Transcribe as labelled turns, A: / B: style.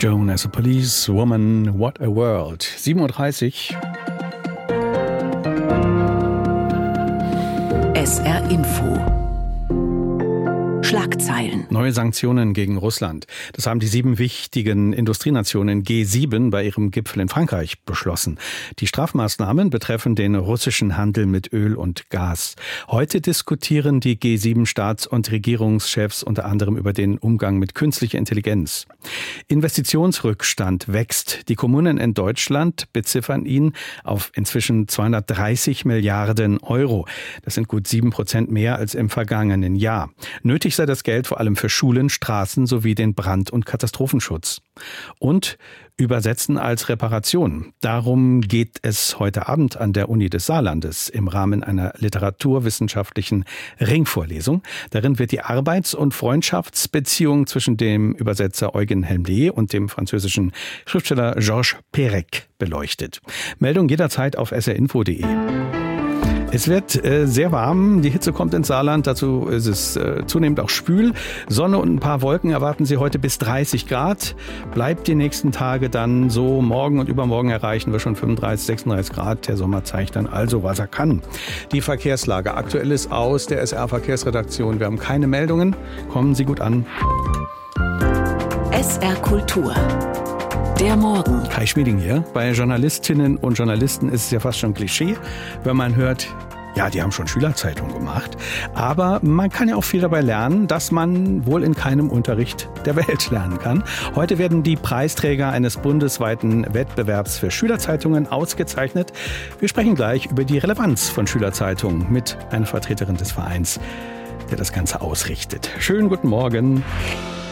A: Joan as a Policewoman, What a World. 7:30 Uhr.
B: SR Info. Schlagzeilen.
A: Neue Sanktionen gegen Russland. Das haben die 7 wichtigen Industrienationen G7 bei ihrem Gipfel in Frankreich beschlossen. Die Strafmaßnahmen betreffen den russischen Handel mit Öl und Gas. Heute diskutieren die G7-Staats- und Regierungschefs unter anderem über den Umgang mit künstlicher Intelligenz. Investitionsrückstand wächst. Die Kommunen in Deutschland beziffern ihn auf inzwischen 230 Milliarden Euro. Das sind gut 7% mehr als im vergangenen Jahr. Nötig sei das Geld vor allem für Schulen, Straßen sowie den Brand- und Katastrophenschutz. Und Übersetzen als Reparation. Darum geht es heute Abend an der Uni des Saarlandes im Rahmen einer literaturwissenschaftlichen Ringvorlesung. Darin wird die Arbeits- und Freundschaftsbeziehung zwischen dem Übersetzer Eugen Helmle und dem französischen Schriftsteller Georges Perec beleuchtet. Meldung jederzeit auf srinfo.de. Es wird sehr warm, die Hitze kommt ins Saarland, dazu ist es zunehmend auch schwül. Sonne und ein paar Wolken erwarten Sie heute bis 30 Grad. Bleibt die nächsten Tage dann so, morgen und übermorgen erreichen wir schon 35, 36 Grad. Der Sommer zeigt dann also, was er kann. Die Verkehrslage aktuell ist aus der SR-Verkehrsredaktion. Wir haben keine Meldungen. Kommen Sie gut an.
B: SR Kultur. Der Morgen.
A: Kai Schmieding hier. Bei Journalistinnen und Journalisten ist es ja fast schon Klischee, wenn man hört, ja, die haben schon Schülerzeitung gemacht. Aber man kann ja auch viel dabei lernen, dass man wohl in keinem Unterricht der Welt lernen kann. Heute werden die Preisträger eines bundesweiten Wettbewerbs für Schülerzeitungen ausgezeichnet. Wir sprechen gleich über die Relevanz von Schülerzeitungen mit einer Vertreterin des Vereins, der das Ganze ausrichtet. Schönen guten Morgen.